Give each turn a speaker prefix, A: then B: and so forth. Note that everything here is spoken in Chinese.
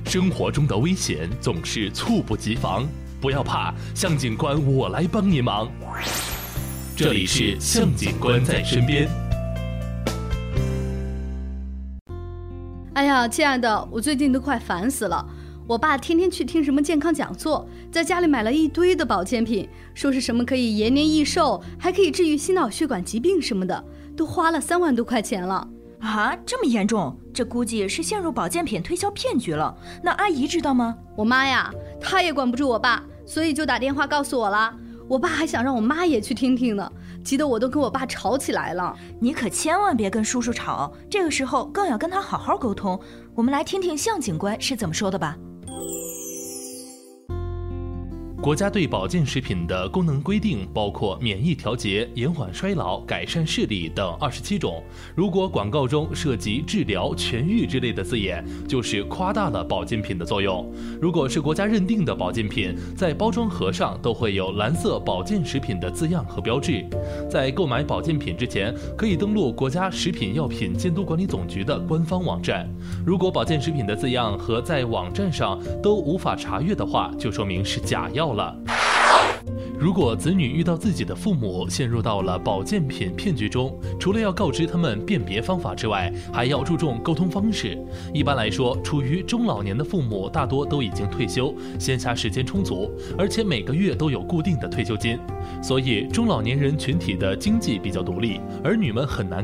A: 生活中的危险总是猝不及防，不要怕，向警官我来帮你忙。这里是向警官在身边。
B: 哎呀，亲爱的，我最近都快烦死了。我爸天天去听什么健康讲座，在家里买了一堆的保健品，说是什么可以延年益寿，还可以治愈心脑血管疾病什么的，都花了3万多块钱了。
C: 啊，这么严重？这估计是陷入保健品推销骗局了。那阿姨知道吗？
B: 我妈呀，她也管不住我爸，所以就打电话告诉我了。我爸还想让我妈也去听听呢，急得我都跟我爸吵起来了。
C: 你可千万别跟叔叔吵，这个时候更要跟他好好沟通。我们来听听向警官是怎么说的吧。
A: 国家对保健食品的功能规定包括免疫调节、延缓衰老、改善视力等27种。如果广告中涉及治疗、痊愈之类的字眼，就是夸大了保健品的作用。如果是国家认定的保健品，在包装盒上都会有蓝色保健食品的字样和标志。在购买保健品之前，可以登录国家食品药品监督管理总局的官方网站。如果保健食品的字样和在网站上都无法查阅的话，就说明是假药了。如果子女遇到自己的父母陷入到了保健品骗局中，除了要告知他们辨别方法之外，还要注重沟通方式。一般来说，处于中老年的父母大多都已经退休，闲暇时间充足，而且每个月都有固定的退休金，所以中老年人群体的经济比较独立，儿女们很难